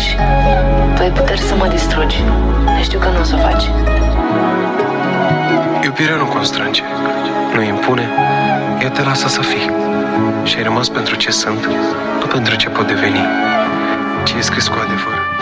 înțelegi. Tu ai puteri să mă distrugi. Știu că nu o să o faci. Iubirea nu constrânge, nu impune, ea te lasă să fii. Și ai rămas pentru ce sunt, nu pentru ce pot deveni. Ce e scris cu adevăr.